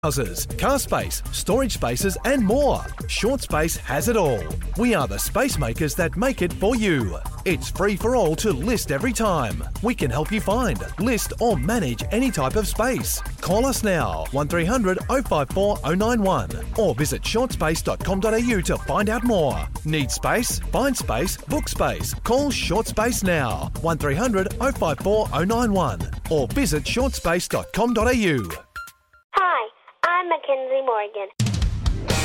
houses, car space, storage spaces and more. Short Space has it all. We are the space makers that make it for you. It's free for all to list every time. We can help you find, list or manage any type of space. Call us now, 1300 054 091 or visit shortspace.com.au to find out more. Need space? Find space, book space. Call Short Space now, 1300 054 091 or visit shortspace.com.au. Hi, I'm Mackenzie Morgan.